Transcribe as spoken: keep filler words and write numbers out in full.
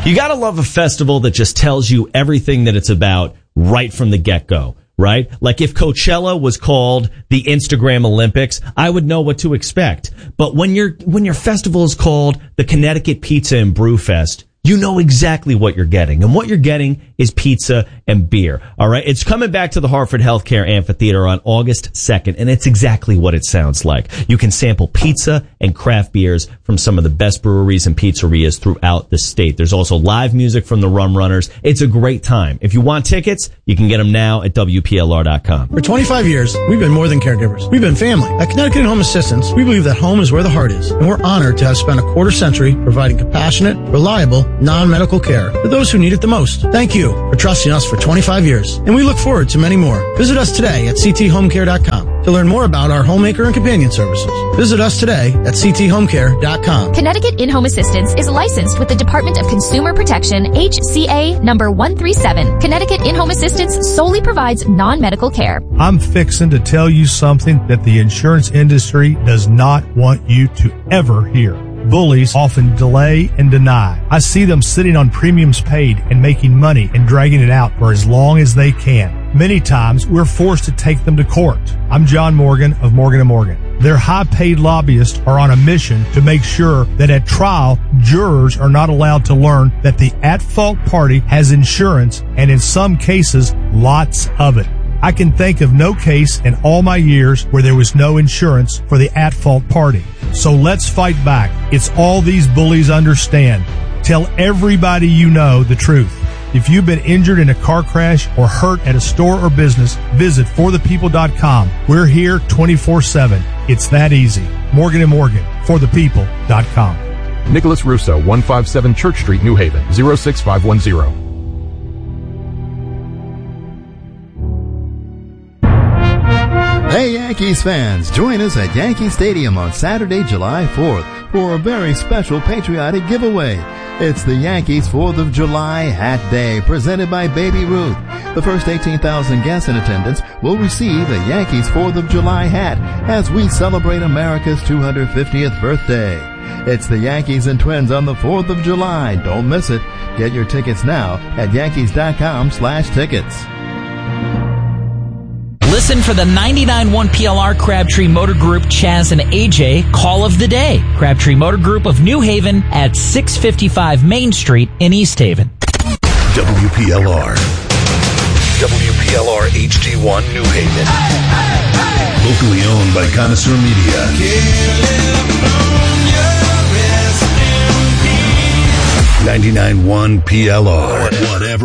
You gotta love a festival that just tells you everything that it's about right from the get-go, right? Like if Coachella was called the Instagram Olympics, I would know what to expect. But when your when your festival is called the Connecticut Pizza and Brew Fest, you know exactly what you're getting. And what you're getting is pizza and beer. All right. It's coming back to the Hartford Healthcare Amphitheater on August second. And it's exactly what it sounds like. You can sample pizza and craft beers from some of the best breweries and pizzerias throughout the state. There's also live music from the Rum Runners. It's a great time. If you want tickets, you can get them now at W P L R dot com. For twenty-five years, we've been more than caregivers. We've been family. At Connecticut Home Assistance, we believe that home is where the heart is. And we're honored to have spent a quarter century providing compassionate, reliable, non-medical care for those who need it the most. Thank you for trusting us for twenty-five years, and we look forward to many more. Visit us today at C T home care dot com to learn more about our homemaker and companion services. Visit us today at C T home care dot com. Connecticut In-Home Assistance is licensed with the Department of Consumer Protection, H C A number one three seven. Connecticut In-Home Assistance solely provides non-medical care. I'm fixing to tell you something that the insurance industry does not want you to ever hear. Bullies often delay and deny. I see them sitting on premiums paid and making money and dragging it out for as long as they can. Many times, we're forced to take them to court. I'm John Morgan of Morgan and Morgan. Their high-paid lobbyists are on a mission to make sure that at trial, jurors are not allowed to learn that the at-fault party has insurance, and in some cases, lots of it. I can think of no case in all my years where there was no insurance for the at-fault party. So let's fight back. It's all these bullies understand. Tell everybody you know the truth. If you've been injured in a car crash or hurt at a store or business, visit for the people dot com. We're here twenty-four seven. It's that easy. Morgan and Morgan, for the people dot com. Nicholas Russo, one fifty-seven Church Street, New Haven, zero six five one zero. Hey Yankees fans, join us at Yankee Stadium on Saturday, July fourth for a very special patriotic giveaway. It's the Yankees fourth of July Hat Day presented by Baby Ruth. The first eighteen thousand guests in attendance will receive a Yankees fourth of July hat as we celebrate America's two hundred fiftieth birthday. It's the Yankees and Twins on the fourth of July. Don't miss it. Get your tickets now at yankees dot com slash tickets. Listen for the ninety-nine point one P L R Crabtree Motor Group Chaz and A J Call of the Day. Crabtree Motor Group of New Haven at six fifty-five Main Street in East Haven. W P L R. W P L R H D one New Haven. Hey, hey, hey. Locally owned by Connoisseur Media. ninety-nine point one P L R. Whatever.